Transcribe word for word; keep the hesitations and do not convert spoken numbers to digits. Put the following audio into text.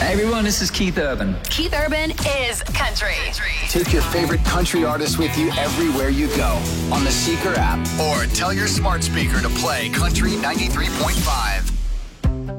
Hey everyone, this is Keith Urban. Keith Urban is country. Take your favorite country artist with you everywhere you go on the Seeker app, or tell your smart speaker to play Country ninety-three point five.